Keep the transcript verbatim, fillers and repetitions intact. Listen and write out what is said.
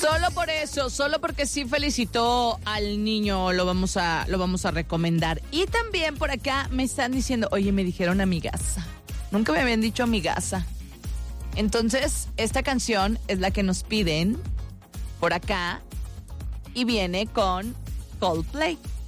Solo por eso, solo porque sí felicitó al niño, lo vamos a, lo vamos a recomendar. Y también por acá me están diciendo, oye, me dijeron amigaza. Nunca me habían dicho amigaza. Entonces, esta canción es la que nos piden por acá y viene con Coldplay.